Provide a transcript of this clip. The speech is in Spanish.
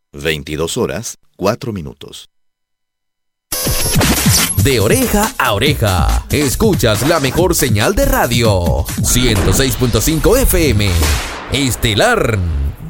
22 horas, 4 minutos. De oreja a oreja, escuchas la mejor señal de radio. 106.5 FM. Estelar